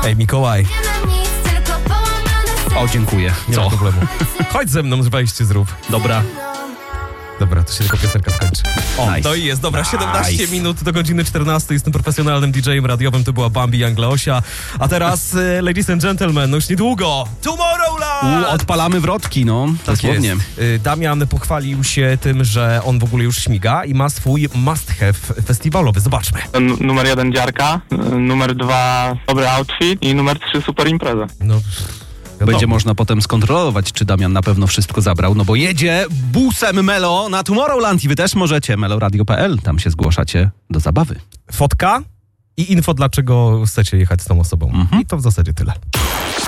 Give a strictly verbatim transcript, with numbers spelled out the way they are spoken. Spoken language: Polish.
Ej, Mikołaj. O, dziękuję. Nie Co? ma problemu. Chodź ze mną, wejście zrób. Dobra. Dobra, to się tylko piosenka skończy. O, Nice. to i jest. Dobra, Nice. siedemnaście minut do godziny czternastej. Jestem profesjonalnym D J-em radiowym, to była Bambi Angleosia. A teraz, y, ladies and gentlemen, no już niedługo, Tomorrowland! U, odpalamy wrotki, no. Tak Dosłownie. jest. Y, Damian pochwalił się tym, że on w ogóle już śmiga i ma swój must have festiwalowy. Zobaczmy. N- numer jeden dziarka, n- numer dwa dobry outfit i numer trzy super impreza. No, Będzie wiadomo. można potem skontrolować, czy Damian na pewno wszystko zabrał, no bo jedzie busem Melo na Tomorrowland i wy też możecie. meloradio kropka p l, tam się zgłaszacie do zabawy. Fotka i info, dlaczego chcecie jechać z tą osobą. Mhm. I to w zasadzie tyle.